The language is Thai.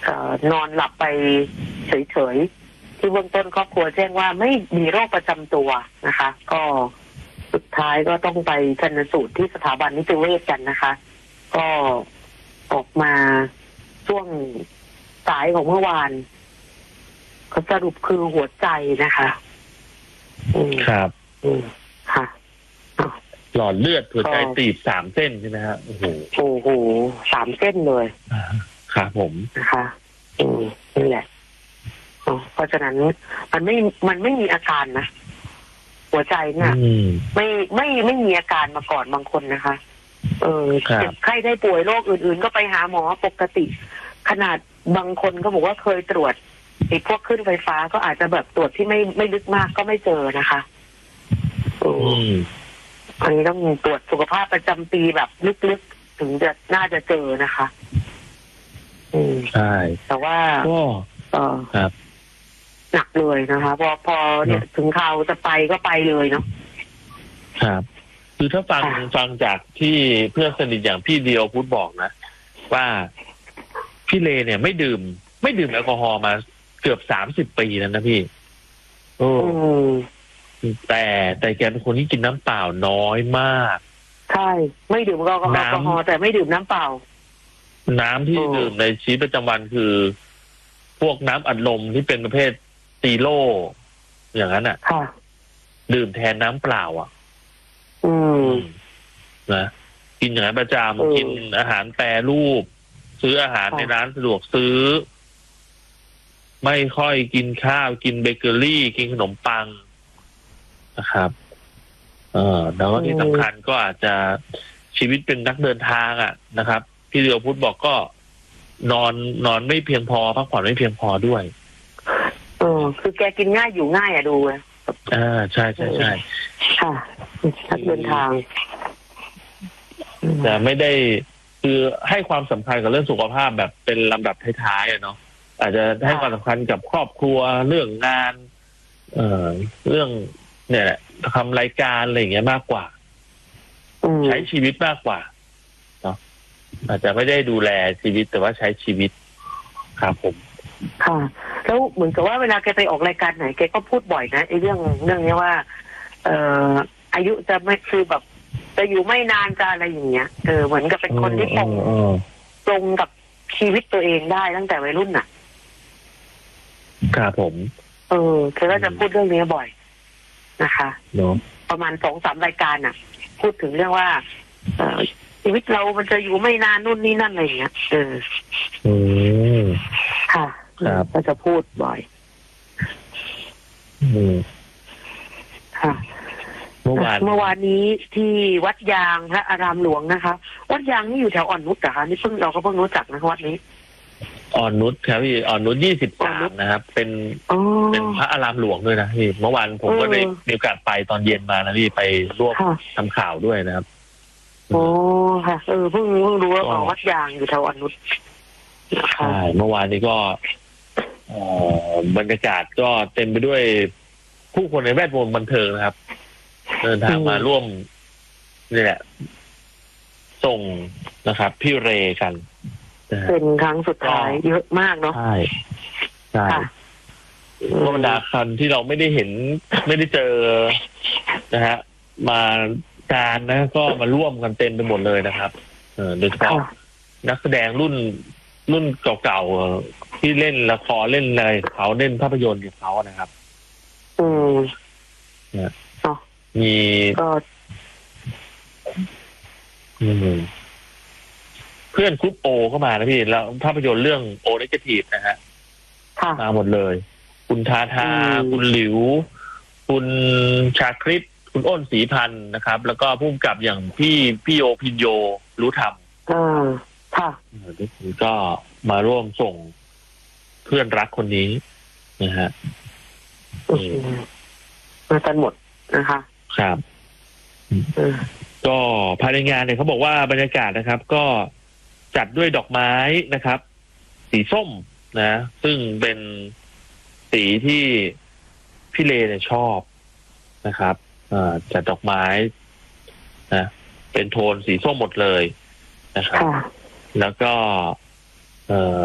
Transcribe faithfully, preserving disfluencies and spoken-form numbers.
นอนหลับไปเฉยๆที่เบื้องต้นครอบครัวแจ้งว่าไม่มีโรคประจำตัวนะคะ ก็สุดท้ายก็ต้องไปชันสูตรที่สถาบันนิติเวชกันนะคะก็ออกมาช่วงสายของเมื่อวานก็สรุปคือหัวใจนะคะครับอืมค่ะหลอดเลือดหัวใจตีบสามเส้นใช่ไหมฮะโอ้โหโอ้โหสามเส้นเลยครับผมนะคะอืมนี่แหละเพราะฉะนั้นมันไม่มันไม่มีอาการนะหัวใจเนี่ยไม่ไม่ไม่มีอาการมาก่อนบางคนนะคะเออเจ็บไข้ได้ป่วยโรคอื่นๆก็ไปหาหมอปกติขนาดบางคนก็บอกว่าเคยตรวจไอ้พวกขึ้นไฟฟ้าก็อาจจะแบบตรวจที่ไม่ไม่ลึกมากก็ไม่เจอนะคะอืมอันนี้ต้องตรวจสุขภาพประจำปีแบบลึกๆถึงจะน่าจะเจอนะคะอืมใช่แต่ว่าก็ครับหนักเลยนะคะพอพอเนี่ยถึงเขาจะไปก็ไปเลยเนาะครับคือถ้าฟังฟังจากที่เพื่อนสนิทอย่างพี่เดียวพูดบอกนะว่าพี่เลเนี่ยไม่ดื่มไม่ดื่มแอลกอฮอล์มาเกือบสามสิบปีแล้วนะพี่โอ้แต่แต่แกเป็นคนที่กินน้ำเปล่าน้อยมากใช่ไม่ดื่มแอลกอฮอล์แต่ไม่ดื่มน้ำเปล่าน้ำที่ดื่มในชีวิตประจำวันคือพวกน้ำอัดลมที่เป็นประเภทซีโร่อย่างนั้นอ่ะดื่มแทนน้ำเปล่าอ่ะอืมนะกินอย่างนั้นประจำกินอาหารแปรรูปซื้ออาหารในร้านสะดวกซื้อไม่ค่อยกินข้าวกินเบเกอรี่กินขนมปังนะครับเออแล้วก็ที่สำคัญก็อาจจะชีวิตเป็นนักเดินทางอ่ะนะครับพี่เดียวพุทธบอกก็นอนนอนไม่เพียงพอพักผ่อนไม่เพียงพอด้วยเออคือแกกินง่ายอยู่ง่ายอ่ะดูอ่ะอ่าใช่ใช่ใช่ค่ะนักเดินทางแต่ไม่ได้คือให้ความสำคัญกับเรื่องสุขภาพแบบเป็นลำดับท้ายๆอ่ะเนาะอาจจะให้ความสำคัญกับครอบครัวเรื่องงานเอ่อเรื่องเนี่ยแหละทำรายการอะไรอย่างเงี้ยมากกว่าใช้ชีวิตมากกว่าเนาะอาจจะไม่ได้ดูแลชีวิตแต่ว่าใช้ชีวิตครับผมค่ะแล้วเหมือนกับว่าเวลาแกไปออกรายการไหนแกก็พูดบ่อยนะไอ้เรื่องเรื่องนี้ว่าเอ่ออายุจะไม่คือแบบจะอยู่ไม่นานจะอะไรอย่างเงี้ยเออเหมือนกับเป็นคนที่ตรงตรงกับชีวิตตัวเองได้ตั้งแต่วัยรุ่นน่ะครับผมเออเธอก็จะพูดเรื่องนี้บ่อยนะคะเนาะประมาณสองสามรายการน่ะพูดถึงเรื่องว่าเออชีวิตเรามันจะอยู่ไม่นานนู่นนี่นั่นอะไรอย่างเงี้ยเอออืมค่ะก็จะพูดบ่อยอืมค่ะเมื่อวานเมื่อวานนี้ที่วัดยางพระอารามหลวงนะคะวัดยางนี่อยู่แถวอ่อนนุชเหรอคะนี่เพิ่งเราก็เพิ่งรู้จักนะวัดนี้อ่อนนุชครับพี่อ่อนนุชยี่สิบสามนะครับเป็นเป็นพระอารามหลวงด้วยนะพี่เมื่อวานผมก็ได้มีโอกาสไปตอนเย็นมานะพี่ไปร่วมทำข่าวด้วยนะครับโอ้ค่ะเออเพิ่งเพิ่งรู้ว่าวัดยางอยู่แถวอ่อนนุชใช่เมื่อวานนี้ก็บรรยากาศก็เต็มไปด้วยผู้คนในแวดวงบันเทิงนะครับเดินทางมาร่วมนี่แหละส่งนะครับพี่เรกันเป็นครั้งสุดท้ายเยอะมากเนาะใช่ใช่ก็บรรดาคันที่เราไม่ได้เห็นไม่ได้เจอนะฮะมาการนะก็มาร่วมกันเต็มไปหมดเลยนะครับเออโดยเฉพาะนักแสดงรุ่นรุ่นเก่าๆที่เล่นละครเล่นอะไรเขาเล่นภาพยนตร์กับเขานะครับอืมเนี่ยมีก็เพื่อนกรุ๊ปโอเข้ามานะพี่แล้วภาพยนตร์เรื่องโอเนกาทีฟนะฮะมาหมดเลยคุณทาทาคุณหลิวคุณชาคริตคุณอ้นศรีพันธ์นะครับแล้วก็ผู้กำกับอย่างพี่พี่โยพินโยรู้ธรรมอ่าค่ะก็มาร่วมส่งเพื่อนรักคนนี้นะฮะมากันหมดนะคะครับก็ภายในงานเนี่ยเขาบอกว่าบรรยากาศนะครับก็จัดด้วยดอกไม้นะครับสีส้มนะซึ่งเป็นสีที่พี่เลเนี่ยชอบนะครับจัดดอกไม้นะเป็นโทนสีส้มหมดเลยนะครับแล้วก็เอ่อ